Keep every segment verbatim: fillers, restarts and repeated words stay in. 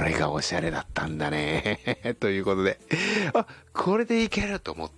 れがおしゃれだったんだねということで、あ、これでいけると思って、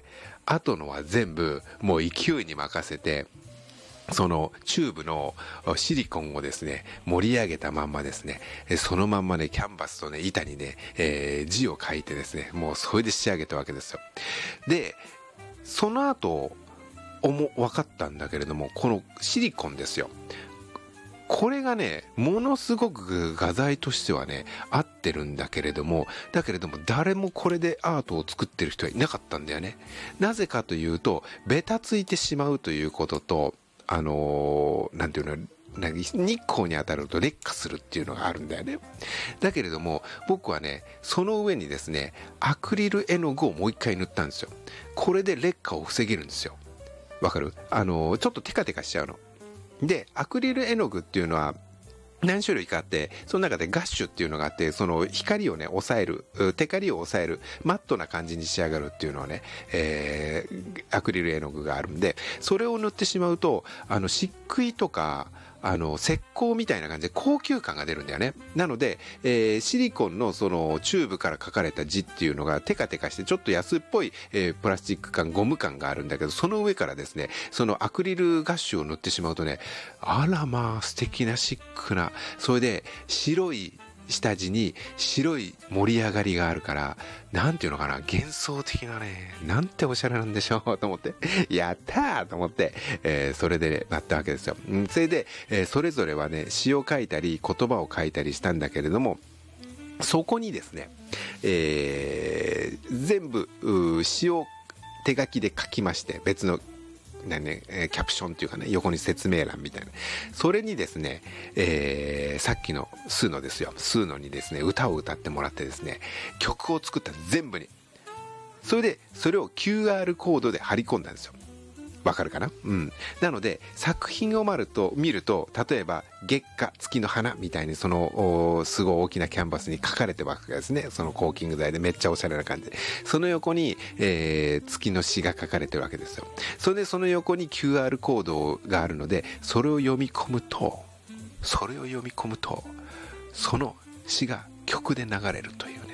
あとのは全部もう勢いに任せて、そのチューブのシリコンをですね盛り上げたまんまですね、そのまんまねキャンバスとね板にね、えー、字を書いてですね、もうそれで仕上げたわけですよ。でその後おも分かったんだけれども、このシリコンですよ、これがねものすごく画材としてはね合ってるんだけれども、だけれども誰もこれでアートを作ってる人はいなかったんだよね。なぜかというと、ベタついてしまうということと、あのー、なんていうの、日光に当たると劣化するっていうのがあるんだよね。だけれども僕はねその上にですねアクリル絵の具をもう一回塗ったんですよ。これで劣化を防げるんですよ。わかる？あのー、ちょっとテカテカしちゃうので、アクリル絵の具っていうのは何種類かあって、その中でガッシュっていうのがあって、その光をね抑える、テカリを抑えるマットな感じに仕上がるっていうのはね、えー、アクリル絵の具があるんで、それを塗ってしまうとあの漆喰とかあの石膏みたいな感じで高級感が出るんだよね。なので、えー、シリコンのそのチューブから書かれた字っていうのがテカテカしてちょっと安っぽい、えー、プラスチック感、ゴム感があるんだけど、その上からですねそのアクリルガッシュを塗ってしまうとね、あらまあ素敵なシックな、それで白い下地に白い盛り上がりがあるから、なんていうのかな、幻想的なね、なんておしゃれなんでしょうと思って、やったーと思って、えー、それで、ね、なったわけですよ。それで、えー、それぞれはね詩を書いたり言葉を書いたりしたんだけれども、そこにですね、えー、全部詩を手書きで書きまして、別のね、キャプションっていうかね、横に説明欄みたいな、それにですね、えー、さっきのスーノですよ、スーノにですね歌を歌ってもらってですね、曲を作った全部に、それでそれを キューアール コードで貼り込んだんですよ。わかるかな？うん。なので作品を見ると見ると、例えば月下、月の花みたいにそのすごい大きなキャンバスに書かれてるわけですね。そのコーキング材でめっちゃおしゃれな感じで、その横に、えー、月の詩が書かれてるわけですよ。それでその横に キューアール コードがあるので、それを読み込むとそれを読み込むとその詩が曲で流れるというね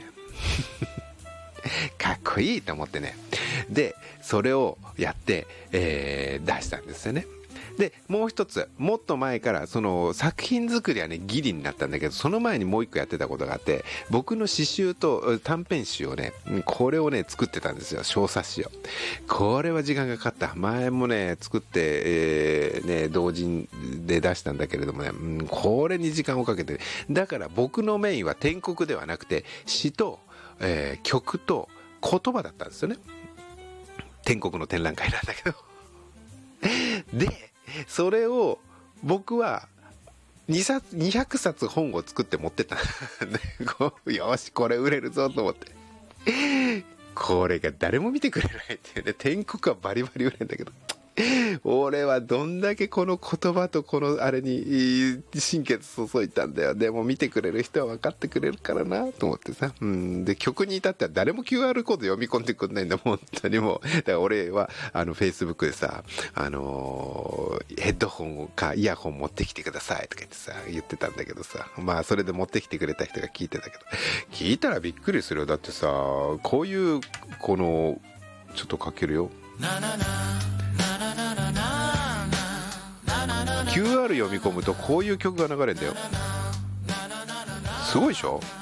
かっこいいと思ってね、でそれをやって、えー、出したんですよね。でもう一つ、もっと前からその作品作りはねギリになったんだけど、その前にもう一個やってたことがあって、僕の詩集と短編集をね、これをね作ってたんですよ、小冊子を。これは時間がかかった。前もね作って、えー、ね同人で出したんだけれどもね、うん、これに時間をかけて、だから僕のメインは篆刻ではなくて詩と、えー、曲と言葉だったんですよね。天国の展覧会なんだけどでそれを僕はにさつにひゃくさつ本を作って持ってったよしこれ売れるぞと思って、これが誰も見てくれないっていうね。天国はバリバリ売れるんだけど、俺はどんだけこの言葉とこのあれに心血注いだんだよ。でも見てくれる人は分かってくれるからなと思ってさ、うん、で曲に至っては誰も キューアール コード読み込んでくんないんだ、本当にもう。だから俺はあのフェイスブックでさ、あのー、ヘッドホンかイヤホン持ってきてくださいとか言ってさ言ってたんだけどさ、まあそれで持ってきてくれた人が聞いてたけど、聞いたらびっくりするよ。だってさ、こういうこのちょっとかけるよ、キューアール 読み込むとこういう曲が流れるんだよ。すごいでしょ。